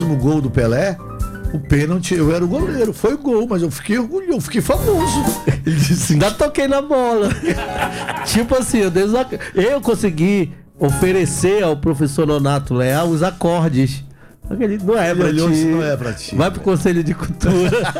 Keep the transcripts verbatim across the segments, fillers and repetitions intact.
O gol do Pelé, o pênalti, eu era o goleiro, foi o gol, mas eu fiquei orgulhoso, eu fiquei famoso. Ele disse, ainda toquei na bola. Tipo assim, eu, desac... eu consegui oferecer ao professor Nonato Leal os acordes. Ele não é pra ti. Não é pra ti. Vai pro Conselho de Cultura.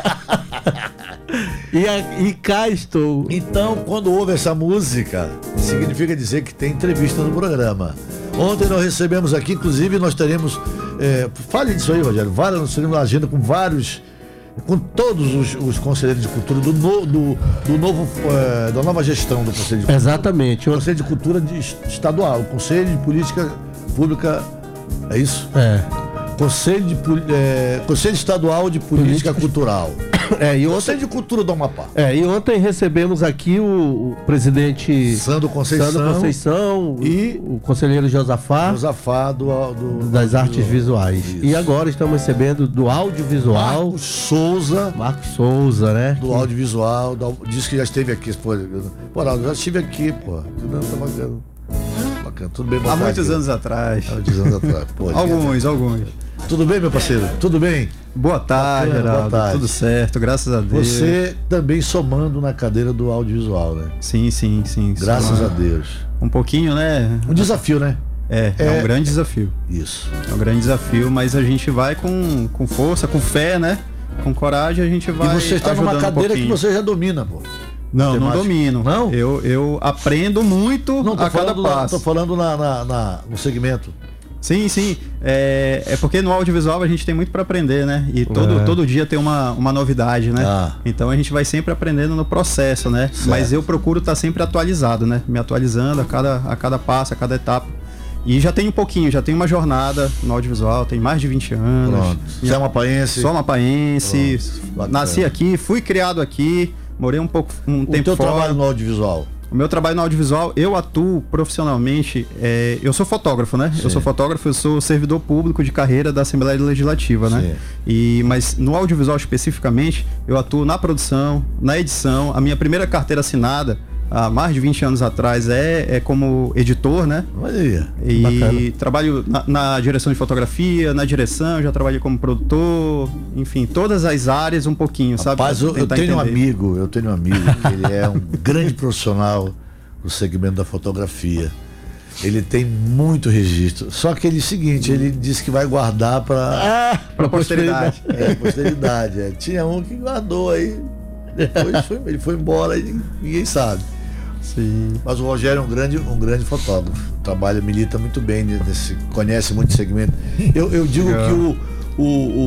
e, a, e cá estou. Então, quando ouve essa música, significa dizer que tem entrevista no programa. Ontem nós recebemos aqui, inclusive nós teremos, é, fale disso aí, Rogério, vários, nós teremos uma agenda com vários, com todos os, os conselheiros de cultura do, no, do, do novo, é, da nova gestão do Conselho de Cultura. Exatamente. O Conselho de Cultura de, estadual, o Conselho de Política Pública, é isso? É. Conselho, de, é, Conselho Estadual de Política, Política Cultural. É, e ontem, Conselho de Cultura do Amapá. É, e ontem recebemos aqui o, o presidente Sandro Conceição, Sandro Conceição e o, o conselheiro Josafá, Josafá do, do, das do, artes do, visuais. Isso. E agora estamos recebendo do audiovisual Marcos Souza. Marcos Souza, né? Do que... audiovisual, do, disse que já esteve aqui. Pô, pô não, já estive aqui, pô. Não, tá bacana. Bacana. Tudo bem, Há muitos anos atrás. Há muitos anos atrás. Pô, alguns, alguns. Tudo bem, meu parceiro? Tudo bem? Boa tarde, Bacana, Geraldo. Boa tarde. Tudo certo, graças a Deus. Você também somando na cadeira do audiovisual, né? Sim, sim, sim. Graças a Deus. Um pouquinho, né? Um desafio, né? É, é, é um grande desafio. Isso. É um grande desafio, mas a gente vai com, com força, com fé, né? Com coragem, a gente vai. E você está numa cadeira um que você já domina, pô. Não, não domino. Não? Eu, eu aprendo muito não, tô a cada passo. lá, tô falando na, na, na, no segmento. Sim, sim. É, é porque no audiovisual a gente tem muito para aprender, né? E todo, é. todo dia tem uma, uma novidade, né? Ah. Então a gente vai sempre aprendendo no processo, né? Certo. Mas eu procuro estar sempre atualizado, né? Me atualizando a cada, a cada passo, a cada etapa. E já tem um pouquinho, já tem uma jornada no audiovisual, tem mais de vinte anos. Pronto. Você é amapaense? Sou amapaense. Nasci aqui, fui criado aqui, morei um pouco um o tempo teu fora. Trabalho no audiovisual? O meu trabalho no audiovisual, eu atuo profissionalmente, é, eu sou fotógrafo, né? Sim. Eu sou fotógrafo, eu sou servidor público de carreira da Assembleia Legislativa, né? Sim. E, mas no audiovisual especificamente, eu atuo na produção, na edição. A minha primeira carteira assinada, há mais de vinte anos atrás, é, é como editor, né? Olha, e bacana. Trabalho na, na direção de fotografia, na direção, já trabalhei como produtor, enfim, todas as áreas um pouquinho, Rapaz, sabe? Mas eu, eu tenho entender. um amigo, eu tenho um amigo, ele é um grande profissional do segmento da fotografia. Ele tem muito registro. Só que ele é o seguinte, ele disse que vai guardar para ah, posteridade. É, posteridade. É. Tinha um que guardou aí, depois foi, ele foi embora e ninguém sabe. Sim. Mas o Rogério é um grande, um grande fotógrafo. Trabalha, milita muito bem, nesse, conhece muito segmento. Eu, eu digo Legal. que o, o,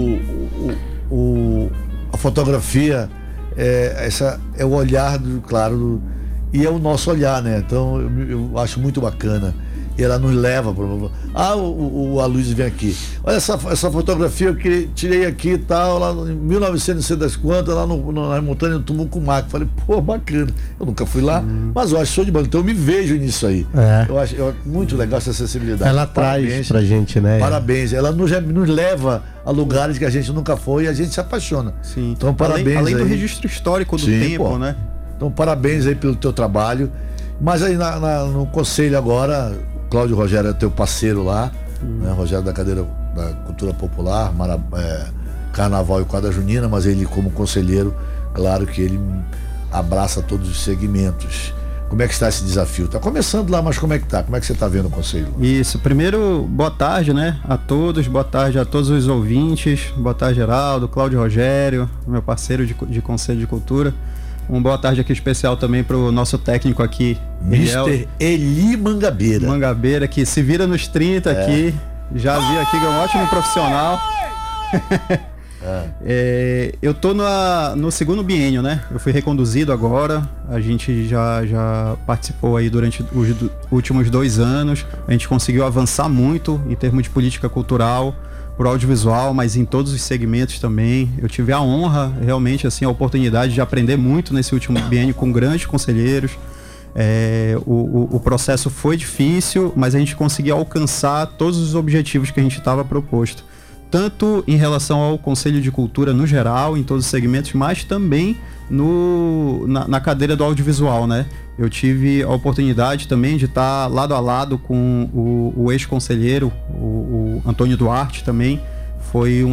o, o, o, a fotografia é, essa, é o olhar, do, claro, do, e é o nosso olhar, né? Então eu, eu acho muito bacana. E ela nos leva para. Ah, o, o Aloysio vem aqui. Olha essa, essa fotografia que tirei aqui e tal, lá em mil e novecentos, não sei das quantas, lá no, no, na montanha do Tumucumac. Falei, pô, bacana. Eu nunca fui lá, hum. mas eu acho show de bola. Então eu me vejo nisso aí. É. Eu acho eu, muito legal essa sensibilidade. Ela Parabéns, traz pra gente, né? Parabéns. Ela nos, nos leva a lugares que a gente nunca foi e a gente se apaixona. Sim. Então parabéns. Além, além do aí. registro histórico do Sim, tempo, pô. né? Então parabéns aí pelo teu trabalho. Mas aí na, na, no conselho agora, Cláudio Rogério é teu parceiro lá, hum. né? Rogério da cadeira da Cultura Popular, Mara, é, Carnaval e Quadra Junina, mas ele como conselheiro, claro que ele abraça todos os segmentos. Como é que está esse desafio? Tá começando lá, mas como é que tá? Como é que você está vendo o conselho? Isso, primeiro, boa tarde, né, a todos, boa tarde a todos os ouvintes, boa tarde Geraldo, Cláudio Rogério, meu parceiro de, de Conselho de Cultura. Um boa tarde aqui especial também para o nosso técnico aqui, mister Eli Mangabeira. Mangabeira, que se vira nos trinta é. aqui, já vi aqui que é um ótimo profissional. É. É, eu tô na, no segundo biênio, né? Eu fui reconduzido agora. A gente já, já participou aí durante os do, últimos dois anos. A gente conseguiu avançar muito em termos de política cultural, por audiovisual, mas em todos os segmentos também. Eu tive a honra, realmente, assim, a oportunidade de aprender muito nesse último biênio com grandes conselheiros. É, o, o, o processo foi difícil, mas a gente conseguiu alcançar todos os objetivos que a gente estava proposto. Tanto em relação ao Conselho de Cultura no geral, em todos os segmentos, mas também no, na, na cadeira do audiovisual, né? Eu tive a oportunidade também de estar lado a lado com o, o ex-conselheiro, o, o Antônio Duarte também. Foi